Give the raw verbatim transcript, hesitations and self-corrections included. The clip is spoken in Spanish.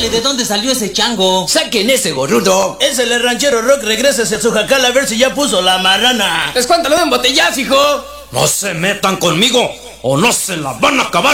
Pregúntale de dónde salió ese chango. ¡Saquen ese gorrudo! Es el ranchero Rock, regresa hacia su jacal a ver si ya puso la marrana. ¡Es cuánto lo den botellazo, hijo! No se metan conmigo o no se la van a acabar.